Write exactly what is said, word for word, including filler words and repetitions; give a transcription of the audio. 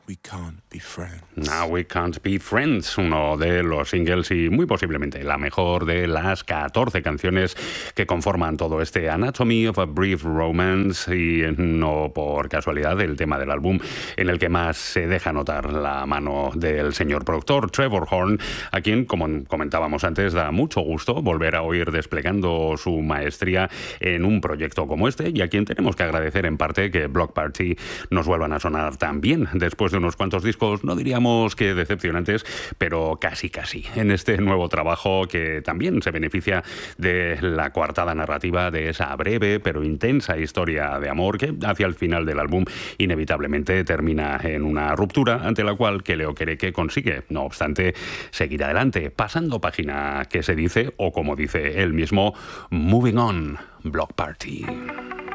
We can't be friends. Now We Can't Be Friends, uno de los singles y muy posiblemente la mejor de las catorce canciones que conforman todo este Anatomy of a Brief Romance, y no por casualidad el tema del álbum en el que más se deja notar la mano del señor productor Trevor Horn, a quien, como comentábamos antes, da mucho gusto volver a oír desplegando su maestría en un proyecto como este, y a quien tenemos que agradecer en parte que Block Party nos vuelvan a sonar tan bien después de unos cuantos discos, no diríamos que decepcionantes, pero casi casi, en este nuevo trabajo que también se beneficia de la coartada narrativa de esa breve pero intensa historia de amor que hacia el final del álbum inevitablemente termina en una ruptura ante la cual Kelly Okereke consigue, no obstante, seguir adelante, pasando página, que se dice, o como dice él mismo, moving on, Block Party.